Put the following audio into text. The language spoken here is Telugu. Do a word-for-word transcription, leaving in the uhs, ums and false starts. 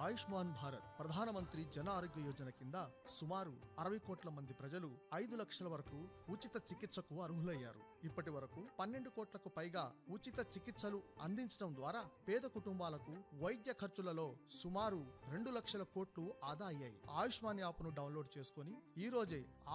ఆయుష్మాన్ భారత్ ప్రధానమంత్రి జన ఆరోగ్య యోజన కింద సుమారు అరవై కోట్ల మంది ప్రజలు ఐదు లక్షల వరకు ఉచిత చికిత్సకు అర్హులయ్యారు. ఇప్పటి వరకు పన్నెండు కోట్లకు పైగా ఉచిత చికిత్సలు అందించడం ద్వారా పేద కుటుంబాలకు వైద్య ఖర్చులలో సుమారు రెండు లక్షల కోట్లు ఆదా అయ్యాయి. ఆయుష్మాన్ యాప్ ను డౌన్లోడ్ చేసుకుని ఈ రోజే